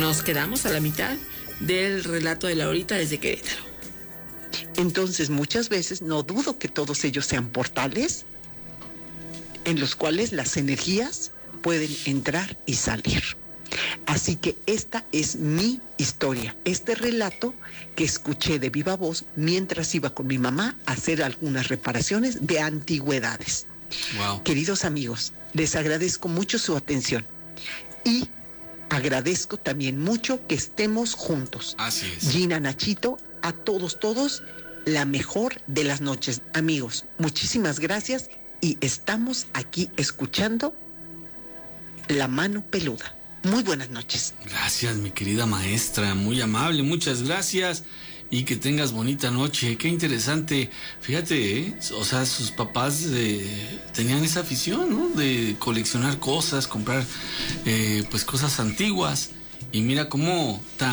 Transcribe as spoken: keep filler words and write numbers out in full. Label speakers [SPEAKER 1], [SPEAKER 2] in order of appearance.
[SPEAKER 1] Nos quedamos a la mitad del relato de Laurita desde Querétaro.
[SPEAKER 2] Entonces, muchas veces no dudo que todos ellos sean portales en los cuales las energías pueden entrar y salir. Así que esta es mi historia, este relato que escuché de viva voz mientras iba con mi mamá a hacer algunas reparaciones de antigüedades.
[SPEAKER 3] Wow.
[SPEAKER 2] Queridos amigos, les agradezco mucho su atención y agradezco también mucho que estemos juntos.
[SPEAKER 3] Así es.
[SPEAKER 2] Gina, Nachito, a todos, todos, la mejor de las noches. Amigos, muchísimas gracias y estamos aquí escuchando La Mano Peluda. Muy buenas noches.
[SPEAKER 3] Gracias, mi querida maestra, muy amable, muchas gracias y que tengas bonita noche. Qué interesante. Fíjate, ¿eh? O sea, sus papás eh, tenían esa afición, ¿no? De coleccionar cosas, comprar eh, pues cosas antiguas y mira cómo tan